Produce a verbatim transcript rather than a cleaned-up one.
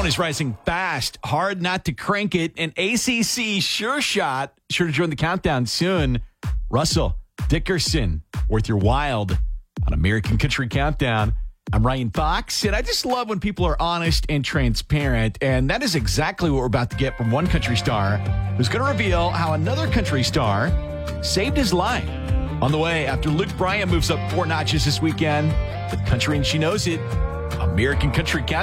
one is rising fast. Hard not to crank it. An A C C sure shot. Sure to join the countdown soon. Russell Dickerson, worth your wild on American Country Countdown. I'm Ryan Fox, and I just love when people are honest and transparent, and that is exactly what we're about to get from one country star who's going to reveal how another country star saved his life. On the way, after Luke Bryan moves up four notches this weekend with Country and She Knows It, American Country Countdown.